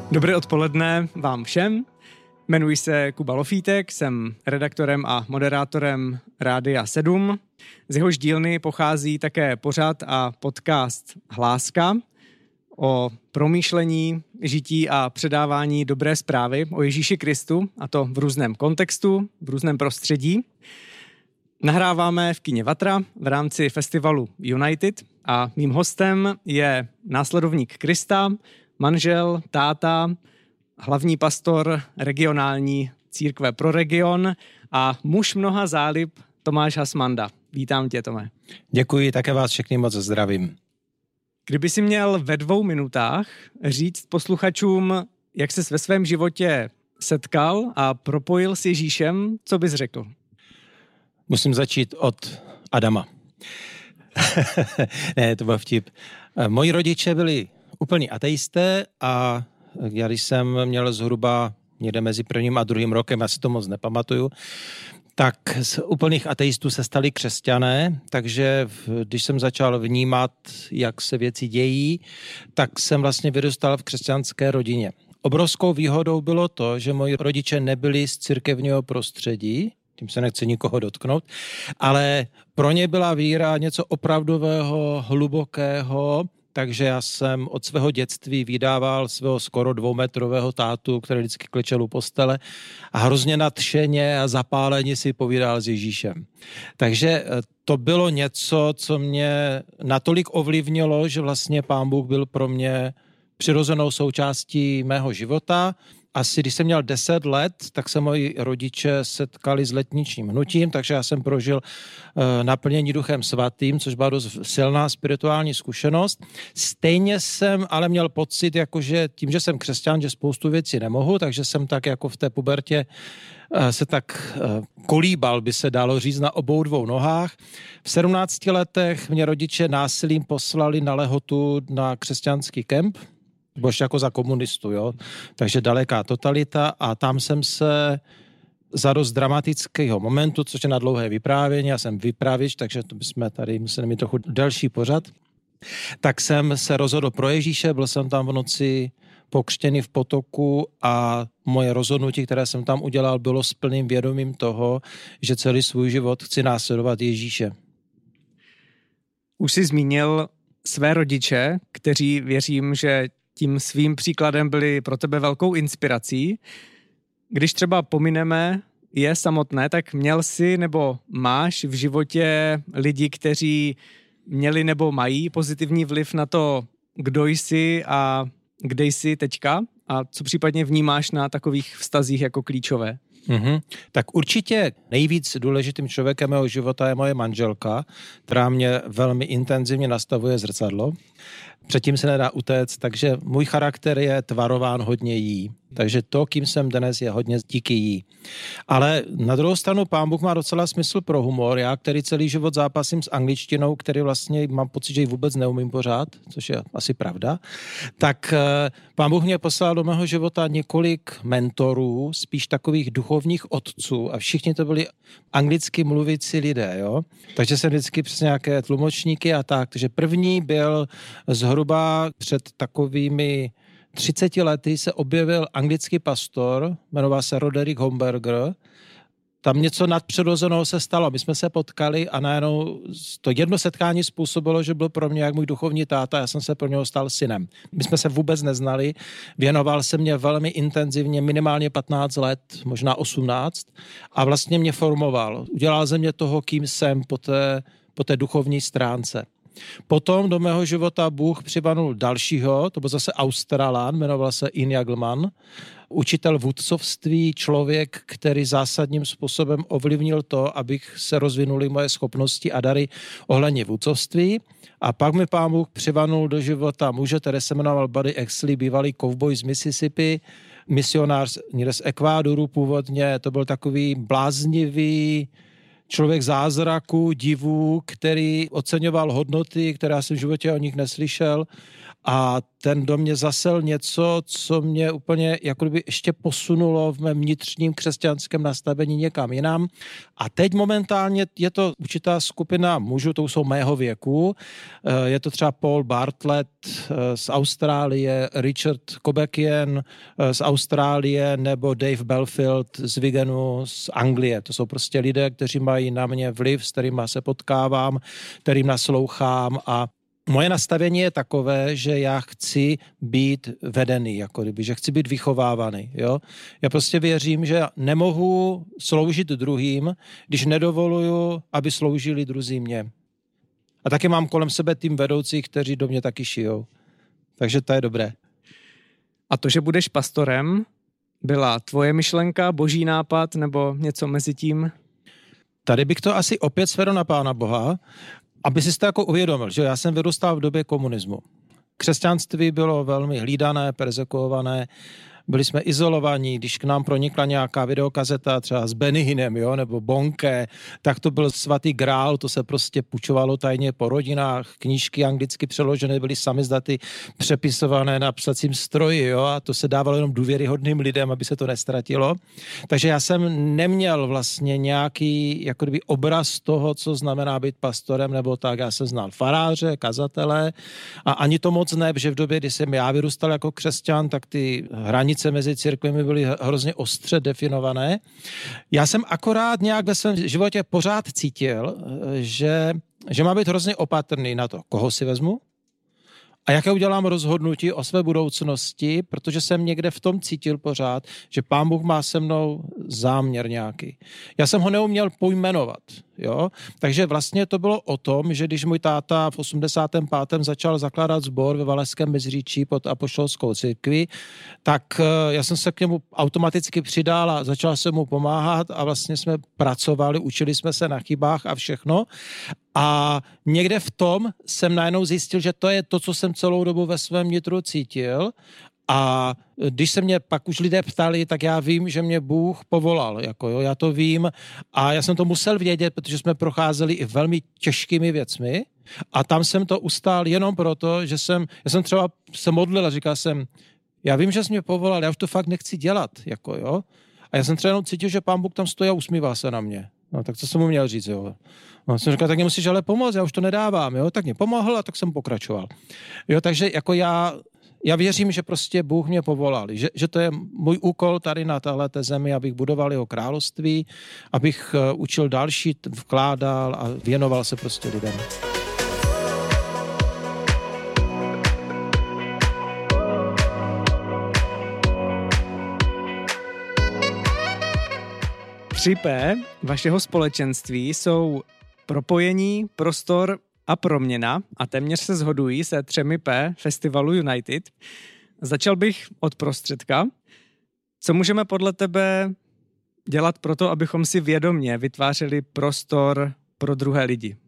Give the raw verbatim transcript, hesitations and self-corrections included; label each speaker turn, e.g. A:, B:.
A: Dobré odpoledne vám všem. Jmenuji se Kuba Lofítek, jsem redaktorem a moderátorem Rádia sedm. Z jehož dílny pochází také pořad a podcast Hláska o promýšlení, žití a předávání dobré zprávy o Ježíši Kristu, a to v různém kontextu, v různém prostředí. Nahráváme v kině Vatra v rámci festivalu United a mým hostem je následovník Krista, manžel, táta, hlavní pastor regionální církve pro region a muž mnoha zálib Tomáš Hasmanda. Vítám tě, Tome.
B: Děkuji, také vás všechny moc zdravím.
A: Kdyby si měl ve dvou minutách říct posluchačům, jak ses ve svém životě setkal a propojil s Ježíšem, co bys řekl?
B: Musím začít od Adama. Ne, to byl vtip. Moji rodiče byli úplní ateisté a já když jsem měl zhruba někde mezi prvním a druhým rokem, já si to moc nepamatuju, tak z úplných ateistů se stali křesťané, takže když jsem začal vnímat, jak se věci dějí, tak jsem vlastně vyrůstal v křesťanské rodině. Obrovskou výhodou bylo to, že moji rodiče nebyli z církevního prostředí, tím se nechci nikoho dotknout, ale pro ně byla víra něco opravdového, hlubokého, takže já jsem od svého dětství vydával svého skoro dvoumetrového tátu, který vždycky klečel u postele a hrozně nadšeně a zapáleně si povídal s Ježíšem. Takže to bylo něco, co mě natolik ovlivnilo, že vlastně Pán Bůh byl pro mě přirozenou součástí mého života. Asi když jsem měl deset let, tak se moji rodiče setkali s letničním hnutím, takže já jsem prožil uh, naplnění Duchem svatým, což byla dost silná spirituální zkušenost. Stejně jsem ale měl pocit, jakože tím, že jsem křesťan, že spoustu věcí nemohu, takže jsem tak jako v té pubertě uh, se tak uh, kolíbal, by se dalo říct, na obou dvou nohách. V sedmnácti letech mě rodiče násilím poslali na Lehotu na křesťanský kemp, bylo ještě jako za komunistu, jo. Takže daleká totalita a tam jsem se za dost dramatického momentu, což je na dlouhé vyprávění, já jsem vypravič, takže to bychom tady museli mít trochu delší pořad, tak jsem se rozhodl pro Ježíše, byl jsem tam v noci pokřtěný v potoku a moje rozhodnutí, které jsem tam udělal, bylo s plným vědomím toho, že celý svůj život chci následovat Ježíše.
A: Už jsi zmínil své rodiče, kteří věřím, že tím svým příkladem byli pro tebe velkou inspirací. Když třeba pomineme je samotné, tak měl jsi nebo máš v životě lidi, kteří měli nebo mají pozitivní vliv na to, kdo jsi a kde jsi teďka a co případně vnímáš na takových vztazích jako klíčové?
B: Mm-hmm. Tak určitě nejvíc důležitým člověkem mého života je moje manželka, která mě velmi intenzivně nastavuje zrcadlo. Předtím se nedá utéct, takže můj charakter je tvarován hodně jí. Takže to, kým jsem dnes, je hodně díky jí. Ale na druhou stranu Pán Bůh má docela smysl pro humor. Já, který celý život zápasím s angličtinou, který vlastně mám pocit, že ji vůbec neumím pořád, což je asi pravda, tak Pán Bůh mě poslal do mého života několik mentorů, spíš takových duchovních otců a všichni to byli anglicky mluvící lidé, jo. Takže jsem vždycky přes nějaké tlumočníky a tak. Takže první byl zhruba před takovými třiceti lety se objevil anglický pastor, jmenoval se Roderick Homberger. Tam něco nadpřirozeného se stalo. My jsme se potkali a najednou to jedno setkání způsobilo, že byl pro mě jak můj duchovní táta, já jsem se pro něho stal synem. My jsme se vůbec neznali, věnoval se mě velmi intenzivně, minimálně patnáct let, možná osmnáct a vlastně mě formoval. Udělal ze mě toho, kým jsem po té, po té duchovní stránce. Potom do mého života Bůh přivanul dalšího, to byl zase Australan, jmenoval se Ian Jagelman, učitel vůdcovství, člověk, který zásadním způsobem ovlivnil to, abych se rozvinuly moje schopnosti a dary ohledně vůdcovství. A pak mi Pán Bůh přivanul do života muže, který se jmenoval Buddy Exley, bývalý kovboj z Mississippi, misionář někde z Ekvádoru původně, to byl takový bláznivý člověk zázraku, divů, který oceňoval hodnoty, které jsem v životě o nich neslyšel a ten do mě zasel něco, co mě úplně jako kdyby ještě posunulo v mém vnitřním křesťanském nastavení někam jinam. A teď momentálně je to určitá skupina mužů, to jsou mého věku. Je to třeba Paul Bartlett z Austrálie, Richard Kobekian z Austrálie nebo Dave Belfield z Wigenu z Anglie. To jsou prostě lidé, kteří mají na mě vliv, s kterými se potkávám, kterým naslouchám a moje nastavení je takové, že já chci být vedený, jako kdyby, že chci být vychovávaný. Jo? Já prostě věřím, že nemohu sloužit druhým, když nedovoluju, aby sloužili druzí mě. A taky mám kolem sebe tým vedoucích, kteří do mě taky šijou. Takže to je dobré.
A: A to, že budeš pastorem, byla tvoje myšlenka, boží nápad nebo něco mezi tím?
B: Tady bych to asi opět svedl na Pána Boha, aby si to jako uvědomil, že já jsem vyrůstal v době komunismu. Křesťanství bylo velmi hlídané, perzekuované, byli jsme izolovaní, když k nám pronikla nějaká videokazeta třeba s Benny Hinnem, jo, nebo Bonke, tak to byl svatý grál, to se prostě půjčovalo tajně po rodinách, knížky anglicky přeložené byly samizdaty přepisované na psacím stroji, jo, a to se dávalo jenom důvěryhodným lidem, aby se to nestratilo. Takže já jsem neměl vlastně nějaký jako kdyby obraz toho, co znamená být pastorem, nebo tak, já jsem znal faráře, kazatele a ani to moc ne, že v době, kdy jsem já vyrůstal jako křesťan, tak ty hranice mezi církvemi byly hrozně ostře definované. Já jsem akorát nějak ve svém životě pořád cítil, že, že má být hrozně opatrný na to, koho si vezmu a jaké udělám rozhodnutí o své budoucnosti, protože jsem někde v tom cítil pořád, že Pán Bůh má se mnou záměr nějaký. Já jsem ho neuměl pojmenovat, jo? Takže vlastně to bylo o tom, že když můj táta v osmdesátém pátém začal zakládat sbor ve Valašském Meziříčí pod apoštolskou církví, tak já jsem se k němu automaticky přidal a začal jsem mu pomáhat a vlastně jsme pracovali, učili jsme se na chybách a všechno. A někde v tom jsem najednou zjistil, že to je to, co jsem celou dobu ve svém nitru cítil. A když se mě pak už lidé ptali, tak já vím, že mě Bůh povolal. Jako jo, já to vím a já jsem to musel vědět, protože jsme procházeli i velmi těžkými věcmi. A tam jsem to ustál jenom proto, že jsem, já jsem třeba se modlil a říkal jsem, já vím, že jsi mě povolal, já už to fakt nechci dělat. Jako jo. A já jsem třeba jenom cítil, že Pán Bůh tam stojí a usmívá se na mě. No, tak co jsem mu měl říct, jo. No, jsem říkal, tak mě musíš ale pomoct, já už to nedávám, jo. Tak mě pomohl a tak jsem pokračoval. Jo, takže jako já, já věřím, že prostě Bůh mě povolal, že, že to je můj úkol tady na téhleté zemi, abych budoval jeho království, abych uh, učil další, vkládal a věnoval se prostě lidem.
A: Tři P vašeho společenství jsou propojení, prostor a proměna a téměř se shodují se třemi P festivalu United. Začal bych od prostředka. Co můžeme podle tebe dělat pro to, abychom si vědomě vytvářeli prostor pro druhé lidi?